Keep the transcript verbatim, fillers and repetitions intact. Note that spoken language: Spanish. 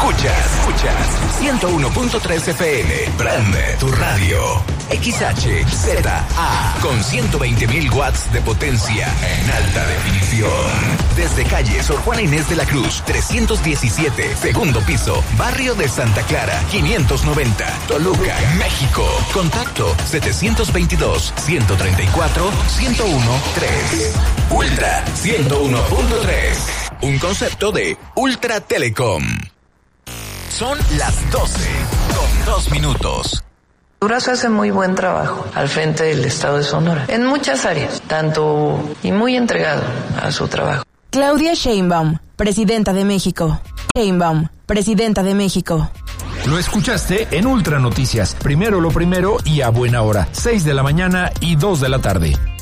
Escuchas, escuchas ciento uno punto tres F M. Prende tu radio. X H Z A con ciento veinte mil watts de potencia en alta definición. Desde calle Sor Juana Inés de la Cruz, trescientos diecisiete, segundo piso, barrio de Santa Clara, quinientos noventa, Toluca, México. Contacto setecientos veintidós, ciento treinta y cuatro, ciento uno, tres. Ultra ciento uno punto tres. Un concepto de Ultra Telecom. Son las doce con dos minutos. Durazo hace muy buen trabajo al frente del Estado de Sonora, en muchas áreas, tanto y muy entregado a su trabajo. Claudia Sheinbaum, presidenta de México. Sheinbaum, presidenta de México. Lo escuchaste en Ultra Noticias. Primero lo primero y a buena hora. seis de la mañana y dos de la tarde.